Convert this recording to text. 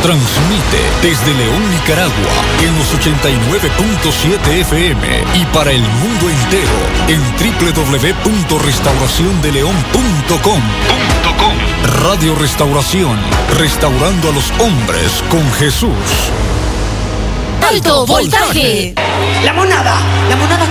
Transmite desde León, Nicaragua, en los 89.7 FM y para el mundo entero en www.restauraciondeleon.com. Radio Restauración, restaurando a los hombres con Jesús. ¡Alto voltaje! La monada